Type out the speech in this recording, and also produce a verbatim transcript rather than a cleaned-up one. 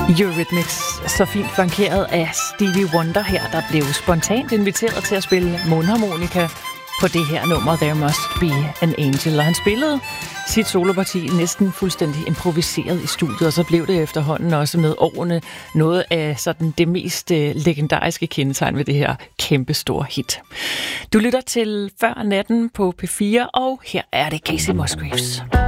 Eurythmics, så fint flankeret af Stevie Wonder her, der blev spontant inviteret til at spille mundharmonika på det her nummer, There Must Be an Angel. Og han spillede sit soloparti næsten fuldstændig improviseret i studiet, og så blev det efterhånden også med årene noget af sådan det mest legendariske kendetegn ved det her kæmpe store hit. Du lytter til Før Natten på P fire, og her er det Kacey Musgraves.